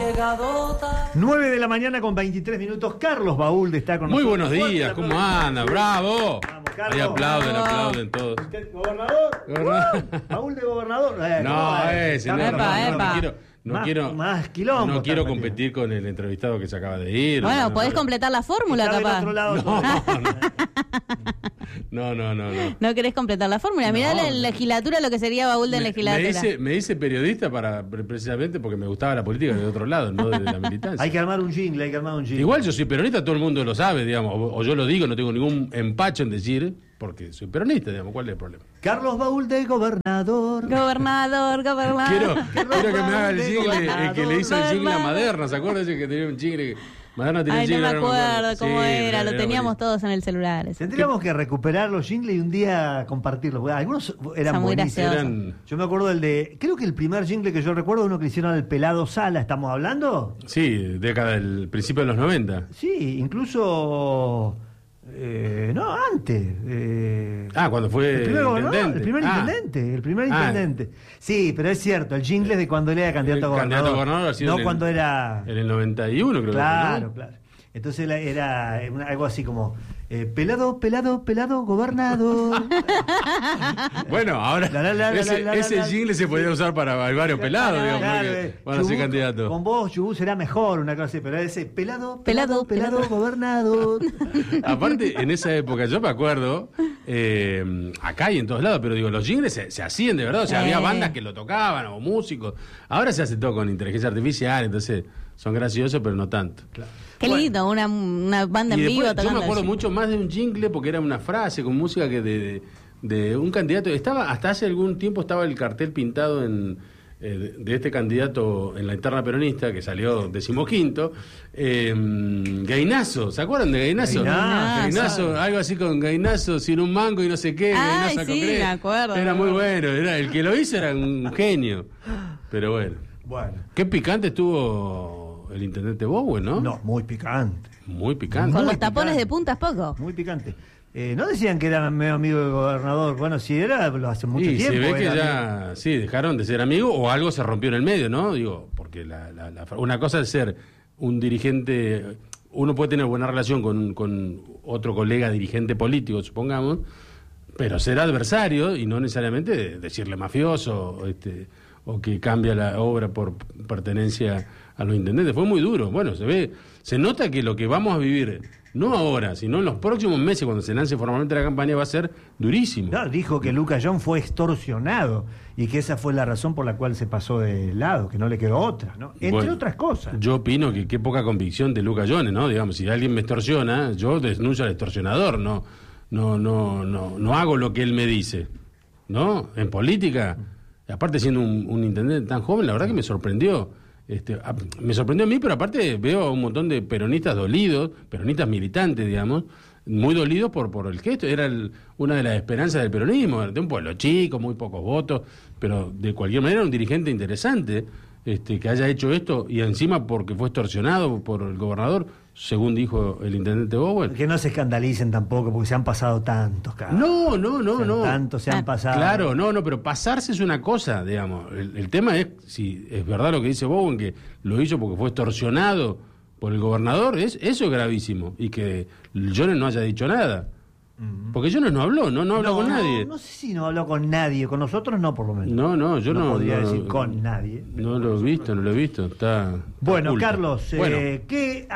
9 de la mañana con 23 minutos. Carlos Baúlde está con nosotros. Muy buenos días, ¿cómo anda? ¡Bravo! Vamos, Carlos. Ahí aplauden todos. ¿Gobernador? Baúlde gobernador. No quiero más quilombo. No quiero competir con el entrevistado que se acaba de ir. Bueno, podés completar la fórmula, capaz. No. ¿No querés completar la fórmula? Mirá la legislatura, lo que sería Baúlde en legislatura. Me hice periodista precisamente porque me gustaba la política de otro lado, no de la militancia. Hay que armar un jingle, Igual yo soy peronista, todo el mundo lo sabe, digamos, o yo lo digo, no tengo ningún empacho en decir, porque soy peronista, digamos, ¿cuál es el problema? Carlos Baúlde, gobernador. Gobernador. Quiero que me haga el jingle, el que le hizo el jingle a Maderna, ¿se acuerdan ese que tenía un jingle? Maderna tenía un jingle. No me acuerdo cómo era, lo teníamos todos en el celular. Tendríamos que recuperar los jingles y un día compartirlos. Algunos eran buenísimos. Yo me acuerdo creo que el primer jingle que yo recuerdo, uno que le hicieron al Pelado Sala, ¿estamos hablando? Sí, década del principio de los 90. Sí, incluso... no, antes. Cuando fue el primer intendente. Sí, pero es cierto, el jingle es de cuando él era candidato a gobernador. No cuando era... En el 91, creo. Claro. Entonces era algo así como... pelado, gobernador. Bueno, ahora ese jingle se podía usar para varios pelados, digamos, para ser candidato. Con vos, Chubú, será mejor una cosa así, pero ese pelado, gobernador. Aparte, en esa época, yo me acuerdo, acá y en todos lados, pero digo, los jingles se hacían de verdad, o sea, había bandas que lo tocaban, o músicos. Ahora se hace todo con inteligencia artificial, entonces son graciosos, pero no tanto. Claro. Qué lindo, una banda en vivo tocando. Yo me acuerdo mucho más de un jingle porque era una frase con música que de un candidato. Hasta hace algún tiempo estaba el cartel pintado de este candidato en la interna peronista que salió 15º, Gainazo, ¿se acuerdan de Gainazo? Gainazo, algo así con Gainazo sin un mango y no sé qué. Gainazo sí, me acuerdo. Era muy bueno, el que lo hizo era un genio. Pero bueno. Qué picante estuvo el intendente Bowen, ¿no? No, muy picante. Con los tapones de puntas poco. Muy picante. No decían que era medio amigo del gobernador. Bueno, si era, lo hace mucho tiempo. Se ve que ya, dejaron de ser amigos o algo se rompió en el medio, ¿no? Digo, porque una cosa es ser un dirigente, uno puede tener buena relación con otro colega dirigente político, supongamos, pero ser adversario y no necesariamente decirle mafioso, o que cambia la obra por pertenencia a los intendentes. Fue muy duro. Bueno, se nota que lo que vamos a vivir, no ahora, sino en los próximos meses, cuando se lance formalmente la campaña, va a ser durísimo. No, dijo que Luca John fue extorsionado y que esa fue la razón por la cual se pasó de lado, que no le quedó otra, ¿no? Entre otras cosas. Yo opino que qué poca convicción de Luca John, ¿no? Digamos, si alguien me extorsiona, yo denuncio al extorsionador, no hago lo que él me dice, ¿no? En política... Aparte siendo un intendente tan joven, la verdad que me sorprendió. Me sorprendió a mí, pero aparte veo a un montón de peronistas dolidos, peronistas militantes, digamos, muy dolidos por el gesto. Era una de las esperanzas del peronismo, de un pueblo chico, muy pocos votos, pero de cualquier manera un dirigente interesante que haya hecho esto, y encima porque fue extorsionado por el gobernador, según dijo el intendente Bowen. Que no se escandalicen tampoco, porque se han pasado tantos, cabrón. No. Tantos se han pasado. Claro, pero pasarse es una cosa, digamos. El tema es si es verdad lo que dice Bowen, que lo hizo porque fue extorsionado por el gobernador, eso es gravísimo. Y que Jones no haya dicho nada. Porque Jones no habló, no habló con nadie. No sé si no habló con nadie, con nosotros no, por lo menos. Yo no podría decir con nadie. No lo he visto, está bueno, oculto. Carlos, ¿qué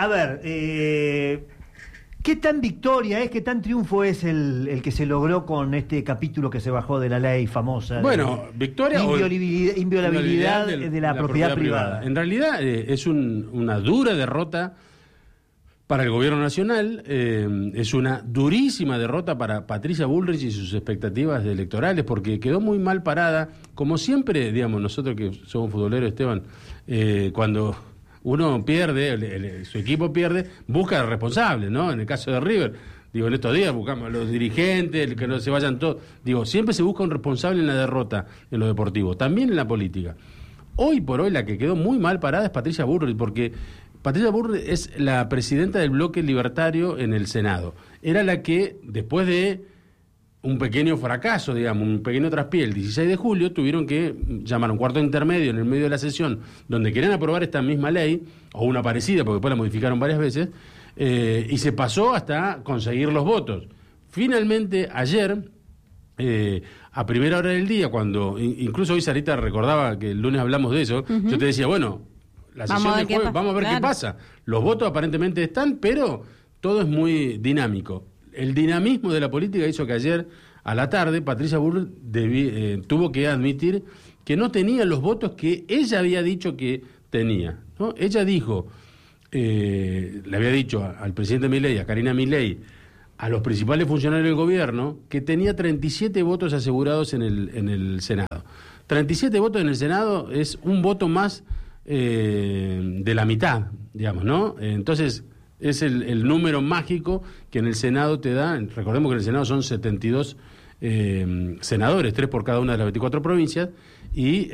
tan victoria es, qué tan triunfo es el que se logró con este capítulo que se bajó de la ley famosa? Bueno, victoria inviolabilidad de la propiedad privada. En realidad es una dura derrota para el gobierno nacional, es una durísima derrota para Patricia Bullrich y sus expectativas electorales, porque quedó muy mal parada, como siempre, digamos, nosotros que somos futboleros, Esteban, cuando uno pierde, su equipo pierde, busca al responsable, ¿no? En el caso de River, digo, en estos días buscamos a los dirigentes, que no se vayan todos, digo, siempre se busca un responsable en la derrota en lo deportivo, también en la política. Hoy por hoy la que quedó muy mal parada es Patricia Bullrich, porque Patricia Bullrich es la presidenta del bloque libertario en el Senado. Era la que, después de un pequeño fracaso, digamos, un pequeño traspié. El 16 de julio tuvieron que llamar a un cuarto intermedio en el medio de la sesión, donde querían aprobar esta misma ley, o una parecida, porque después la modificaron varias veces, y se pasó hasta conseguir los votos. Finalmente, ayer, a primera hora del día, cuando incluso hoy Sarita recordaba que el lunes hablamos de eso, yo te decía, bueno, la sesión de jueves, vamos a ver qué pasa. Los votos aparentemente están, pero todo es muy dinámico. El dinamismo de la política hizo que ayer a la tarde Patricia Bullrich tuvo que admitir que no tenía los votos que ella había dicho que tenía, ¿no? Ella dijo, le había dicho al presidente Milei, a Karina Milei, a los principales funcionarios del gobierno, que tenía 37 votos asegurados en el Senado. 37 votos en el Senado es un voto más de la mitad, digamos, ¿no? Entonces, es el número mágico que en el Senado te da. Recordemos que en el Senado son 72 senadores, 3 por cada una de las 24 provincias, y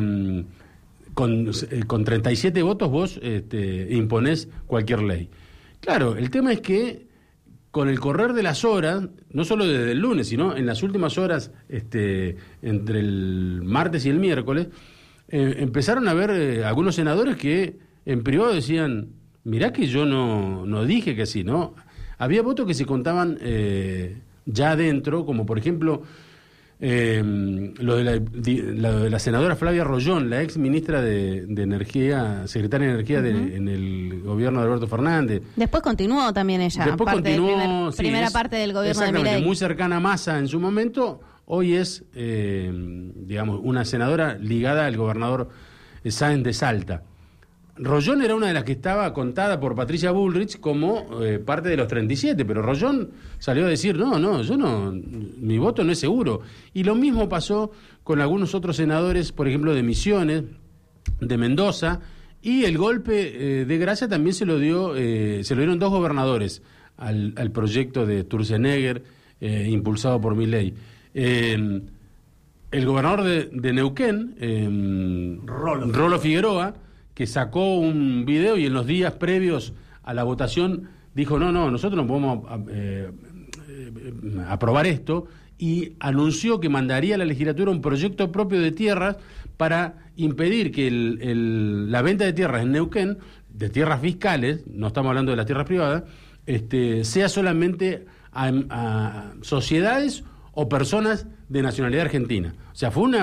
con 37 votos vos imponés cualquier ley. Claro, el tema es que con el correr de las horas, no solo desde el lunes, sino en las últimas horas, entre el martes y el miércoles, empezaron a haber algunos senadores que en privado decían, mirá que yo no dije que sí, ¿no? Había votos que se contaban ya adentro, como por ejemplo lo de la senadora Flavia Rollón, la ex ministra de Energía, secretaria de Energía en el gobierno de Alberto Fernández. Después continuó también ella. Después continuó, primera parte del gobierno de Milei. Muy cercana a Massa en su momento. Hoy es, digamos, una senadora ligada al gobernador Sáenz de Salta. Rollón era una de las que estaba contada por Patricia Bullrich como parte de los 37, pero Rollón salió a decir, mi voto no es seguro. Y lo mismo pasó con algunos otros senadores, por ejemplo, de Misiones, de Mendoza, y el golpe de gracia también se lo dieron 2 gobernadores al proyecto de Sturzenegger, impulsado por Milei. El gobernador de Neuquén, Rolo Figueroa, que sacó un video y en los días previos a la votación dijo, nosotros no podemos aprobar esto, y anunció que mandaría a la legislatura un proyecto propio de tierras para impedir que la venta de tierras en Neuquén, de tierras fiscales, no estamos hablando de las tierras privadas, sea solamente a sociedades o personas de nacionalidad argentina. O sea, fue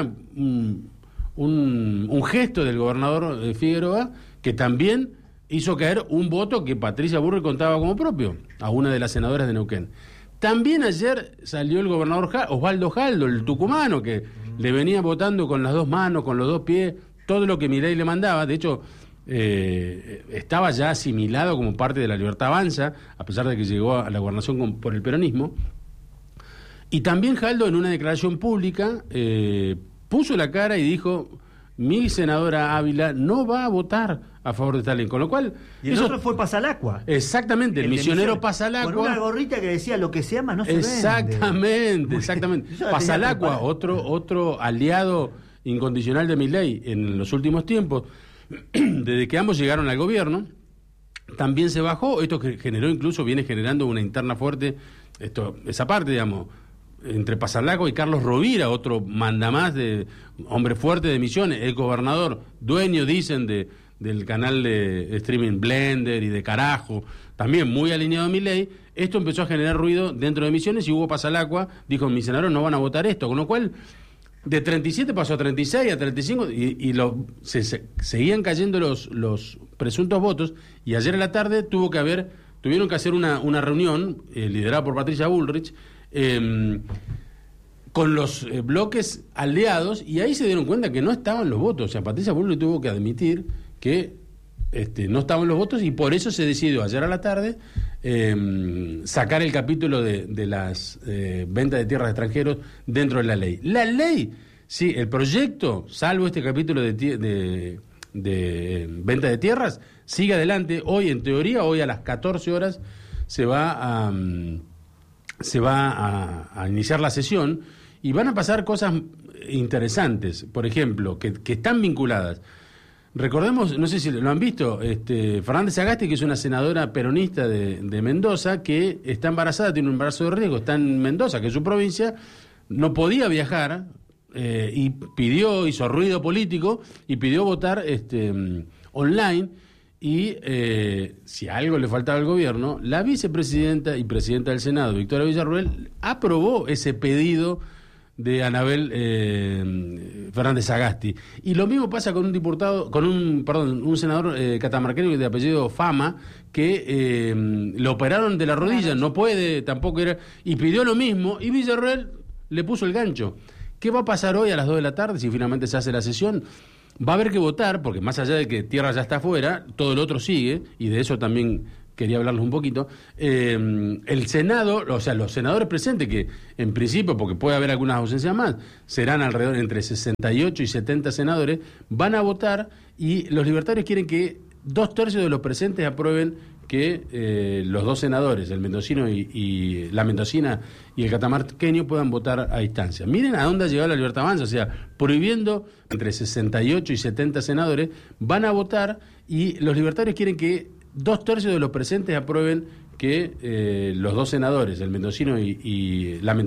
un gesto del gobernador Figueroa que también hizo caer un voto que Patricia Bullrich contaba como propio a una de las senadoras de Neuquén. También ayer salió el gobernador Osvaldo Jaldo, el tucumano, que le venía votando con las 2 manos, con los 2 pies, todo lo que Milei le mandaba. De hecho, estaba ya asimilado como parte de la Libertad Avanza, a pesar de que llegó a la gobernación por el peronismo. Y también Jaldo, en una declaración pública, puso la cara y dijo, mi senadora Ávila no va a votar a favor de esta ley, con lo cual... Y el otro fue Pasalacqua. Exactamente, el misionero Pasalacqua. Con una gorrita que decía, lo que se ama no se vende. Exactamente. Pasalacqua, otro aliado incondicional de Milei en los últimos tiempos, desde que ambos llegaron al gobierno, también se bajó. Esto viene generando una interna fuerte, esa parte, digamos, entre Pasalacqua y Carlos Rovira, otro mandamás, hombre fuerte de Misiones, el gobernador, dueño, dicen, del canal de streaming Blender y de Carajo, también muy alineado a Milei. Esto empezó a generar ruido dentro de Misiones y Hugo Pasalacqua dijo, mis senadores no van a votar esto, con lo cual de 37 pasó a 36, a 35 y seguían cayendo los presuntos votos, y ayer a la tarde tuvieron que hacer una reunión liderada por Patricia Bullrich con los bloques aliados, y ahí se dieron cuenta que no estaban los votos. O sea, Patricia Bullrich tuvo que admitir que no estaban los votos, y por eso se decidió ayer a la tarde sacar el capítulo de las ventas de tierras de extranjeros dentro de la ley. La ley, sí, el proyecto, salvo este capítulo de venta de tierras, sigue adelante. Hoy, en teoría, hoy a las 14 horas se va a iniciar la sesión y van a pasar cosas interesantes, por ejemplo, que están vinculadas. Recordemos, no sé si lo han visto, Fernández Sagasti, que es una senadora peronista de Mendoza, que está embarazada, tiene un embarazo de riesgo, está en Mendoza, que es su provincia, no podía viajar y hizo ruido político y pidió votar online. Y si algo le faltaba al gobierno, la vicepresidenta y presidenta del Senado, Victoria Villarruel, aprobó ese pedido de Anabel Fernández Sagasti. Y lo mismo pasa con un senador catamarqueño de apellido Fama, que lo operaron de la rodilla, no puede tampoco ir, y pidió lo mismo, y Villarruel le puso el gancho. ¿Qué va a pasar hoy a las 2 de la tarde si finalmente se hace la sesión? Va a haber que votar, porque más allá de que Tierra ya está afuera, todo lo otro sigue, y de eso también quería hablarles un poquito. El Senado, o sea, los senadores presentes, que en principio, porque puede haber algunas ausencias más, serán alrededor entre 68 y 70 senadores, van a votar, y los libertarios quieren que 2/3 de los presentes aprueben que los dos senadores, el mendocino y la mendocina y el catamarqueño, puedan votar a distancia. Miren a dónde ha llegado la Libertad Avanza, o sea, prohibiendo entre 68 y 70 senadores, van a votar, y los libertarios quieren que 2/3 de los presentes aprueben que los dos senadores, el mendocino y la mendocina,